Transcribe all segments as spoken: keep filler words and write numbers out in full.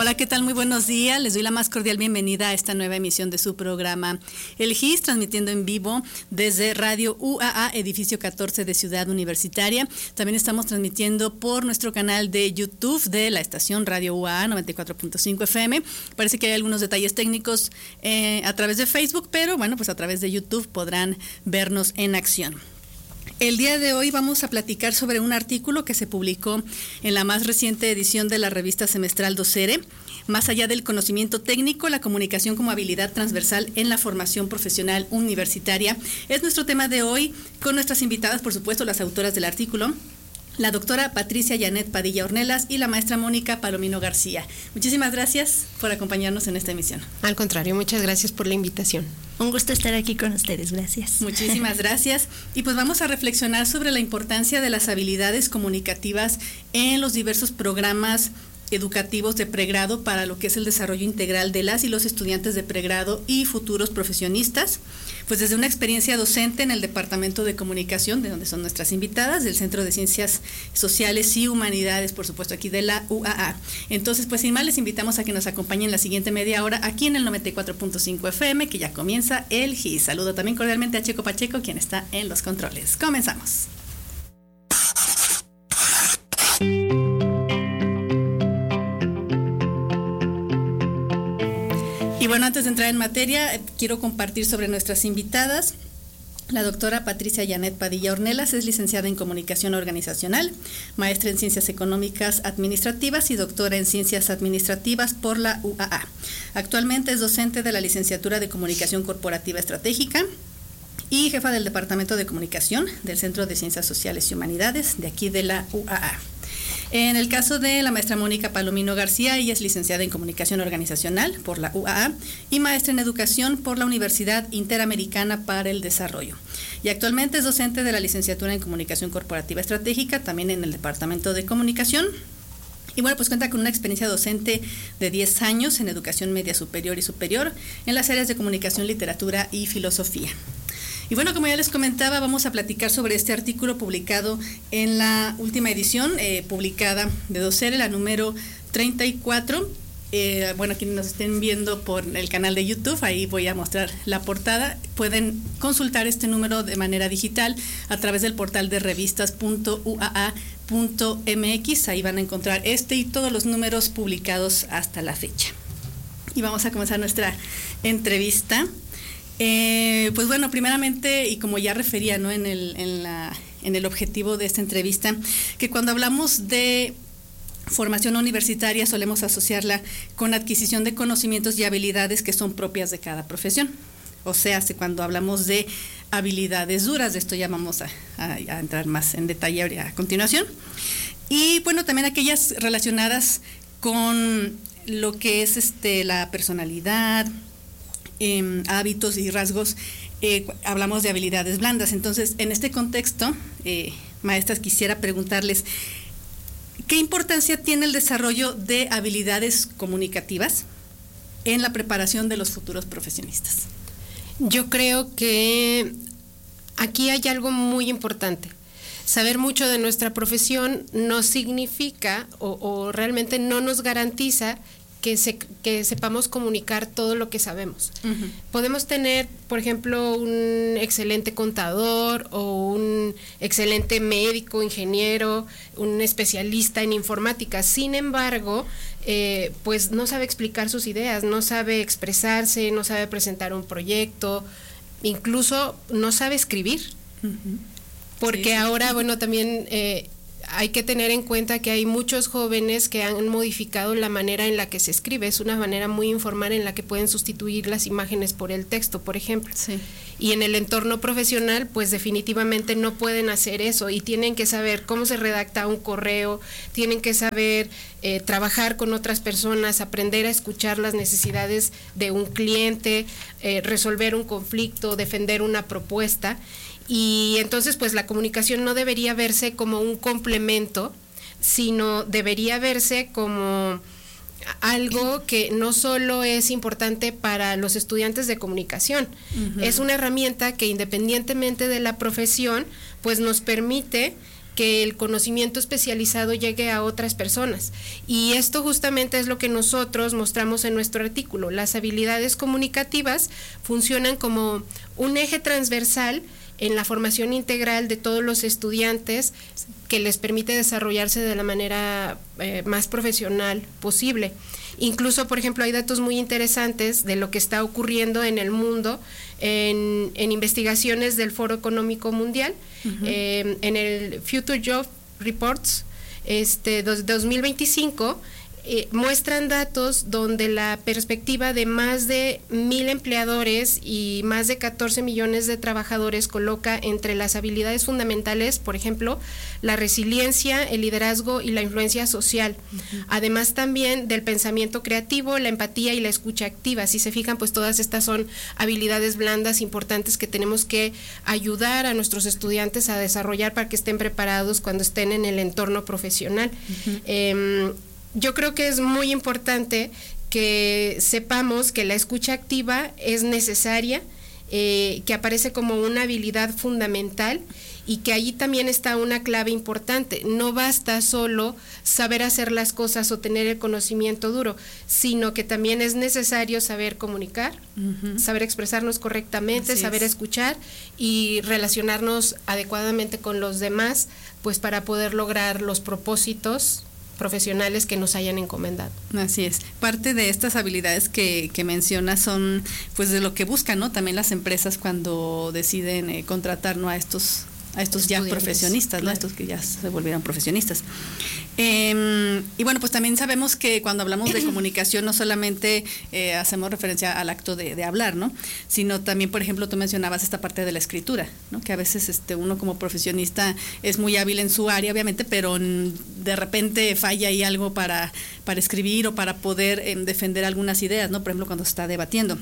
Hola, ¿qué tal? Muy buenos días. Les doy la más cordial bienvenida a esta nueva emisión de su programa El G I S, transmitiendo en vivo desde Radio U A A, edificio catorce de Ciudad Universitaria. También estamos transmitiendo por nuestro canal de YouTube de la estación Radio U A A noventa y cuatro punto cinco F M. Parece que hay algunos detalles técnicos eh, a través de Facebook, pero bueno, pues a través de YouTube podrán vernos en acción. El día de hoy vamos a platicar sobre un artículo que se publicó en la más reciente edición de la revista semestral Docere. Más allá del conocimiento técnico, la comunicación como habilidad transversal en la formación profesional universitaria es nuestro tema de hoy, con nuestras invitadas, por supuesto, las autoras del artículo, la doctora Patricia Janet Padilla Ornelas y la maestra Mónica Palomino García. Muchísimas gracias por acompañarnos en esta emisión. Al contrario, muchas gracias por la invitación. Un gusto estar aquí con ustedes, gracias. Muchísimas gracias. Y pues vamos a reflexionar sobre la importancia de las habilidades comunicativas en los diversos programas educativos de pregrado para lo que es el desarrollo integral de las y los estudiantes de pregrado y futuros profesionistas. Pues desde una experiencia docente en el Departamento de Comunicación, de donde son nuestras invitadas, del Centro de Ciencias Sociales y Humanidades, por supuesto, aquí de la U A A. Entonces, pues sin más, les invitamos a que nos acompañen la siguiente media hora aquí en el noventa y cuatro punto cinco F M, que ya comienza el G I S. Saludo también cordialmente a Checo Pacheco, quien está en los controles. Comenzamos. Y bueno, antes de entrar en materia, quiero compartir sobre nuestras invitadas. La doctora Patricia Janet Padilla Ornelas es licenciada en Comunicación Organizacional, maestra en Ciencias Económicas Administrativas y doctora en Ciencias Administrativas por la U A A. Actualmente es docente de la licenciatura de Comunicación Corporativa Estratégica y jefa del Departamento de Comunicación del Centro de Ciencias Sociales y Humanidades de aquí de la U A A. En el caso de la maestra Mónica Palomino García, ella es licenciada en Comunicación Organizacional por la U A A y maestra en Educación por la Universidad Interamericana para el Desarrollo. Y actualmente es docente de la licenciatura en Comunicación Corporativa Estratégica, también en el Departamento de Comunicación. Y bueno, pues cuenta con una experiencia docente de diez años en Educación Media Superior y Superior en las áreas de Comunicación, Literatura y Filosofía. Y bueno, como ya les comentaba, vamos a platicar sobre este artículo publicado en la última edición, eh, publicada de Docere, la número treinta y cuatro. Eh, bueno, quienes nos estén viendo por el canal de YouTube, ahí voy a mostrar la portada. Pueden consultar este número de manera digital a través del portal de revistas punto u a a punto m x. Ahí van a encontrar este y todos los números publicados hasta la fecha. Y vamos a comenzar nuestra entrevista. Eh, pues bueno, primeramente, y como ya refería, ¿no?, en el, en la, en el objetivo de esta entrevista, que cuando hablamos de formación universitaria solemos asociarla con adquisición de conocimientos y habilidades que son propias de cada profesión. O sea, cuando hablamos de habilidades duras, de esto ya vamos a, a, a entrar más en detalle a continuación. Y bueno, también aquellas relacionadas con lo que es este la personalidad, Eh, hábitos y rasgos, eh, hablamos de habilidades blandas. Entonces, en este contexto, eh, maestras, quisiera preguntarles, ¿qué importancia tiene el desarrollo de habilidades comunicativas en la preparación de los futuros profesionistas? Yo creo que aquí hay algo muy importante. Saber mucho de nuestra profesión no significa o, o realmente no nos garantiza Que, se, que sepamos comunicar todo lo que sabemos. Uh-huh. Podemos tener, por ejemplo, un excelente contador o un excelente médico, ingeniero, un especialista en informática. Sin embargo, eh, pues no sabe explicar sus ideas, no sabe expresarse, no sabe presentar un proyecto, incluso no sabe escribir. Uh-huh. Porque sí, sí. ahora, bueno, también Eh, hay que tener en cuenta que hay muchos jóvenes que han modificado la manera en la que se escribe. Es una manera muy informal en la que pueden sustituir las imágenes por el texto, por ejemplo. Sí. Y en el entorno profesional, pues definitivamente no pueden hacer eso y tienen que saber cómo se redacta un correo, tienen que saber eh, trabajar con otras personas, aprender a escuchar las necesidades de un cliente, eh, resolver un conflicto, defender una propuesta. Y entonces, pues la comunicación no debería verse como un complemento, sino debería verse como algo que no solo es importante para los estudiantes de comunicación, uh-huh. es una herramienta que independientemente de la profesión, pues nos permite que el conocimiento especializado llegue a otras personas. Y esto justamente es lo que nosotros mostramos en nuestro artículo. Las habilidades comunicativas funcionan como un eje transversal en la formación integral de todos los estudiantes, que les permite desarrollarse de la manera eh, más profesional posible. Incluso, por ejemplo, hay datos muy interesantes de lo que está ocurriendo en el mundo en, en investigaciones del Foro Económico Mundial, uh-huh. eh, en el Future Job Reports este, dos mil veinticinco, Eh, muestran datos donde la perspectiva de más de mil empleadores y más de catorce millones de trabajadores coloca entre las habilidades fundamentales, por ejemplo, la resiliencia, el liderazgo y la influencia social. Uh-huh. Además también del pensamiento creativo, la empatía y la escucha activa. Si se fijan, pues todas estas son habilidades blandas importantes que tenemos que ayudar a nuestros estudiantes a desarrollar para que estén preparados cuando estén en el entorno profesional. Uh-huh. Eh, Yo creo que es muy importante que sepamos que la escucha activa es necesaria, eh, que aparece como una habilidad fundamental y que allí también está una clave importante. No basta solo saber hacer las cosas o tener el conocimiento duro, sino que también es necesario saber comunicar, uh-huh. saber expresarnos correctamente, Así saber es. escuchar y relacionarnos adecuadamente con los demás, pues para poder lograr los propósitos profesionales que nos hayan encomendado. Así es. Parte de estas habilidades que, que mencionas son pues de lo que buscan, ¿no? También las empresas cuando deciden eh, contratar, ¿no? a estos a estos ya profesionistas, claro. ¿no? Estos que ya se volvieron profesionistas. Eh, y bueno, pues también sabemos que cuando hablamos de comunicación no solamente eh, hacemos referencia al acto de, de hablar, ¿no? Sino también, por ejemplo, tú mencionabas esta parte de la escritura, ¿no? Que a veces este uno como profesionista es muy hábil en su área, obviamente, pero de repente falla ahí algo para, para escribir o para poder eh, defender algunas ideas, ¿no? Por ejemplo, cuando se está debatiendo.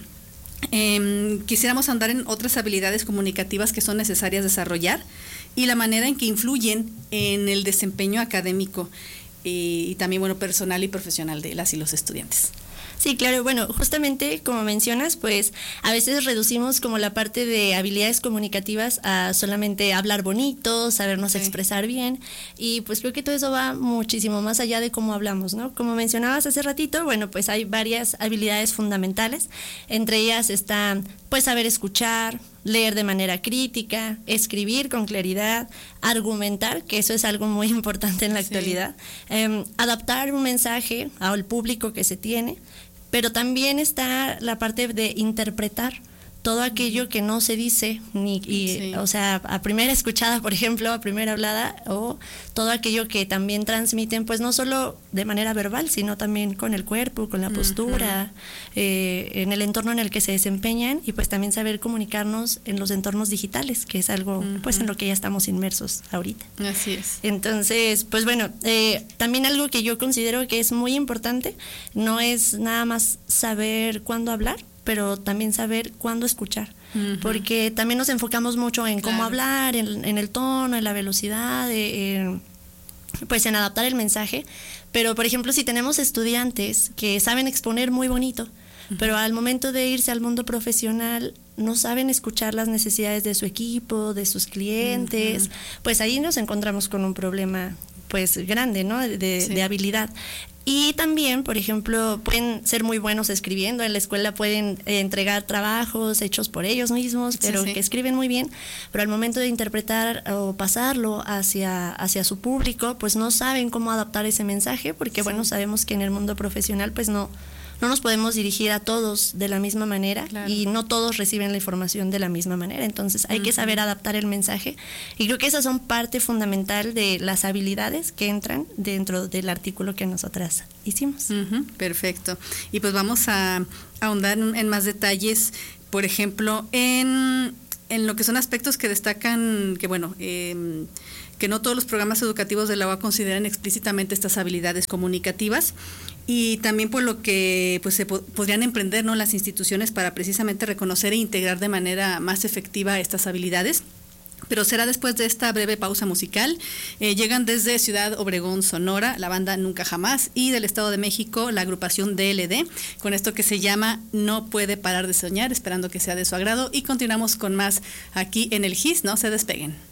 Eh, quisiéramos andar en otras habilidades comunicativas que son necesarias desarrollar y la manera en que influyen en el desempeño académico eh, y también, bueno, personal y profesional de las y los estudiantes. Sí, claro, bueno, justamente como mencionas, pues a veces reducimos como la parte de habilidades comunicativas a solamente hablar bonito, sabernos sí. expresar bien, y pues creo que todo eso va muchísimo más allá de cómo hablamos, ¿no? Como mencionabas hace ratito, bueno, pues hay varias habilidades fundamentales, entre ellas están pues saber escuchar, leer de manera crítica, escribir con claridad, argumentar, que eso es algo muy importante en la actualidad, sí. eh, adaptar un mensaje al público que se tiene, pero también está la parte de interpretar todo aquello que no se dice, ni y, sí. o sea, a primera escuchada, por ejemplo, a primera hablada, o todo aquello que también transmiten, pues no solo de manera verbal, sino también con el cuerpo, con la postura, uh-huh. eh, en el entorno en el que se desempeñan, y pues también saber comunicarnos en los entornos digitales, que es algo uh-huh. pues en lo que ya estamos inmersos ahorita. Así es. Entonces, pues bueno, eh, también algo que yo considero que es muy importante, no es nada más saber cuándo hablar, pero también saber cuándo escuchar, uh-huh. porque también nos enfocamos mucho en cómo claro. hablar, en, en el tono, en la velocidad, en, pues en adaptar el mensaje, pero por ejemplo si tenemos estudiantes que saben exponer muy bonito, uh-huh. pero al momento de irse al mundo profesional no saben escuchar las necesidades de su equipo, de sus clientes, uh-huh. pues ahí nos encontramos con un problema pues grande, ¿no? De, sí. de habilidad. Y también, por ejemplo, pueden ser muy buenos escribiendo. En la escuela pueden eh, entregar trabajos hechos por ellos mismos, pero sí, sí. que escriben muy bien. Pero al momento de interpretar o pasarlo hacia, hacia su público, pues no saben cómo adaptar ese mensaje, porque sí. bueno, sabemos que en el mundo profesional pues no, no nos podemos dirigir a todos de la misma manera, claro. y no todos reciben la información de la misma manera. Entonces hay uh-huh. que saber adaptar el mensaje. Y creo que esas son parte fundamental de las habilidades que entran dentro del artículo que nosotras hicimos. Uh-huh. Perfecto. Y pues vamos a ahondar en, en más detalles, por ejemplo, en, en lo que son aspectos que destacan, que bueno, eh, que no todos los programas educativos de la U A consideran explícitamente estas habilidades comunicativas, y también por lo que pues se po- podrían emprender, ¿no?, las instituciones para precisamente reconocer e integrar de manera más efectiva estas habilidades. Pero será después de esta breve pausa musical. Eh, llegan desde Ciudad Obregón, Sonora, la banda Nunca Jamás, y del Estado de México, la agrupación D L D, con esto que se llama No Puede Parar de Soñar, esperando que sea de su agrado, y continuamos con más aquí en el G I S, no se despeguen.